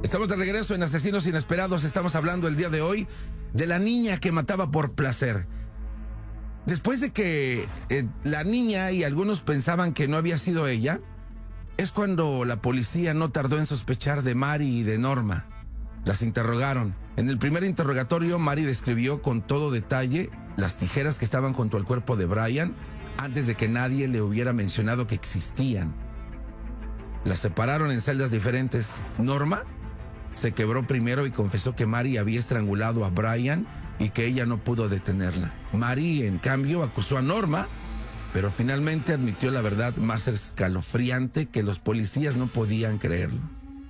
Estamos de regreso en Asesinos Inesperados. Estamos hablando el día de hoy de la niña que mataba por placer. Después de que la niña y algunos pensaban que no había sido ella, es cuando la policía no tardó en sospechar de Mari y de Norma. Las interrogaron. En el primer interrogatorio, Mari describió con todo detalle las tijeras que estaban junto al cuerpo de Brian antes de que nadie le hubiera mencionado que existían. Las separaron en celdas diferentes. Norma se quebró primero y confesó que Mari había estrangulado a Brian y que ella no pudo detenerla. Mari, en cambio, acusó a Norma, pero finalmente admitió la verdad más escalofriante que los policías no podían creerlo.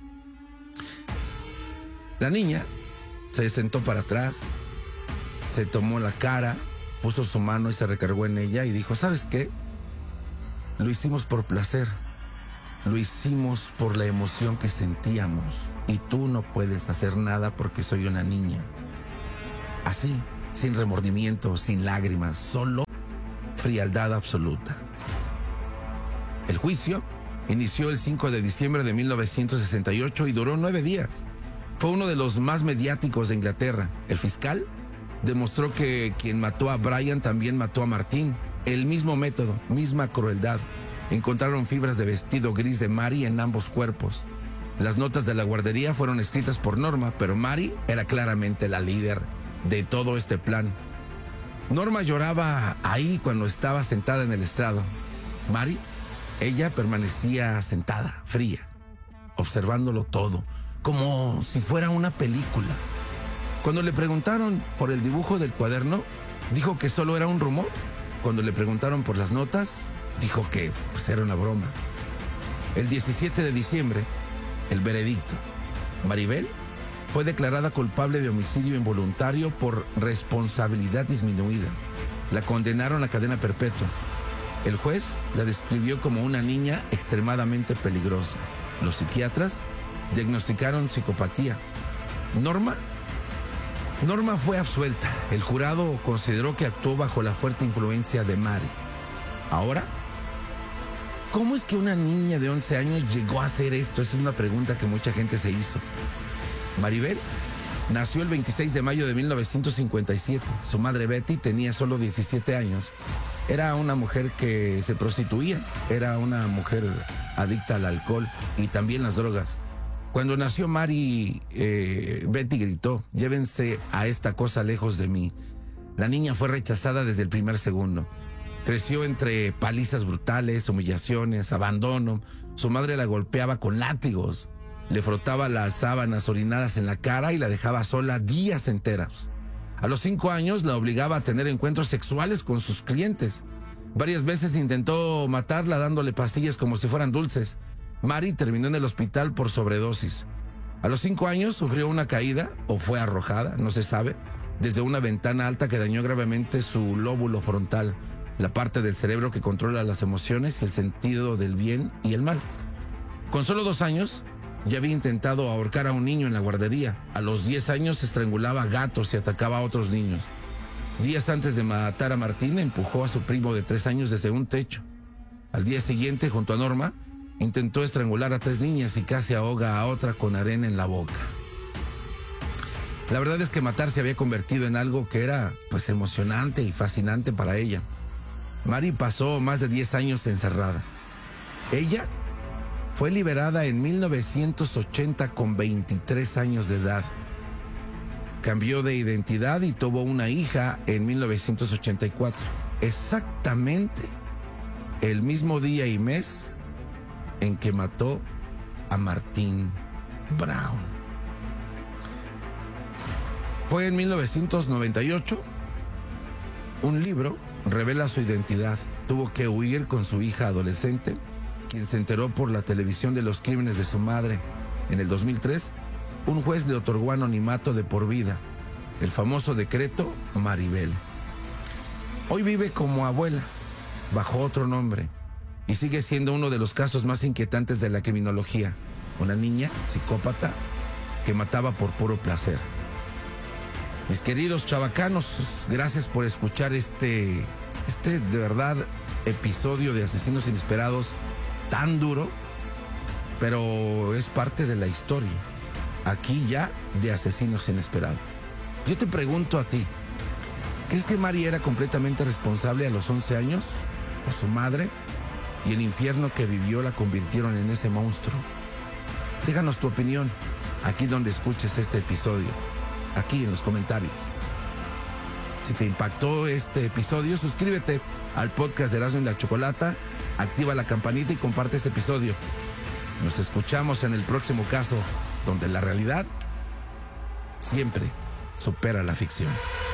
La niña se sentó para atrás, se tomó la cara, puso su mano y se recargó en ella y dijo, ¿sabes qué? Lo hicimos por placer. Lo hicimos por la emoción que sentíamos y tú no puedes hacer nada porque soy una niña. Así, sin remordimiento, sin lágrimas, solo frialdad absoluta. El juicio inició el 5 de diciembre de 1968 y duró 9 días. Fue uno de los más mediáticos de Inglaterra. El fiscal demostró que quien mató a Brian también mató a Martín. El mismo método, misma crueldad. Encontraron fibras de vestido gris de Mari en ambos cuerpos. Las notas de la guardería fueron escritas por Norma, pero Mari era claramente la líder de todo este plan. Norma lloraba ahí cuando estaba sentada en el estrado. Mari, ella permanecía sentada, fría, observándolo todo, como si fuera una película. Cuando le preguntaron por el dibujo del cuaderno, dijo que solo era un rumor. Cuando le preguntaron por las notas, dijo que era una broma. El 17 de diciembre, el veredicto. Maribel fue declarada culpable de homicidio involuntario por responsabilidad disminuida. La condenaron a cadena perpetua. El juez la describió como una niña extremadamente peligrosa. Los psiquiatras diagnosticaron psicopatía. Norma fue absuelta. El jurado consideró que actuó bajo la fuerte influencia de Mari. Ahora, ¿cómo es que una niña de 11 años llegó a hacer esto? Esa es una pregunta que mucha gente se hizo. Maribel nació el 26 de mayo de 1957. Su madre Betty tenía solo 17 años. Era una mujer que se prostituía. Era una mujer adicta al alcohol y también las drogas. Cuando nació Mari, Betty gritó, llévense a esta cosa lejos de mí. La niña fue rechazada desde el primer segundo. Creció entre palizas brutales, humillaciones, abandono. Su madre la golpeaba con látigos. Le frotaba las sábanas orinadas en la cara y la dejaba sola días enteros. A los 5 años la obligaba a tener encuentros sexuales con sus clientes. Varias veces intentó matarla dándole pastillas como si fueran dulces. Mari terminó en el hospital por sobredosis. A los 5 años sufrió una caída o fue arrojada, no se sabe, desde una ventana alta que dañó gravemente su lóbulo frontal, la parte del cerebro que controla las emociones y el sentido del bien y el mal. Con solo 2 años, ya había intentado ahorcar a un niño en la guardería. A los 10 años estrangulaba gatos y atacaba a otros niños. Días antes de matar a Martín, empujó a su primo de 3 años desde un techo. Al día siguiente, junto a Norma, intentó estrangular a 3 niñas y casi ahoga a otra con arena en la boca. La verdad es que matar se había convertido en algo que era, emocionante y fascinante para ella. Mari pasó más de 10 años encerrada. Ella fue liberada en 1980 con 23 años de edad. Cambió de identidad y tuvo una hija en 1984. Exactamente el mismo día y mes en que mató a Martín Brown. Fue en 1998. Un libro revela su identidad. Tuvo que huir con su hija adolescente, quien se enteró por la televisión de los crímenes de su madre. En el 2003, un juez le otorgó anonimato de por vida, el famoso decreto Maribel. Hoy vive como abuela, bajo otro nombre, y sigue siendo uno de los casos más inquietantes de la criminología. Una niña psicópata que mataba por puro placer. Mis queridos chavacanos, gracias por escuchar este de verdad episodio de Asesinos Inesperados tan duro, pero es parte de la historia. aquí ya de asesinos inesperados. Yo te pregunto a ti, ¿crees que Mari era completamente responsable a los 11 años? ¿O su madre? ¿Y el infierno que vivió la convirtieron en ese monstruo? Déjanos tu opinión aquí donde escuches este episodio, aquí en los comentarios. Si te impactó este episodio, suscríbete al podcast de Erasmo y la Chocolata, activa la campanita y comparte este episodio. Nos escuchamos en el próximo caso, donde la realidad siempre supera la ficción.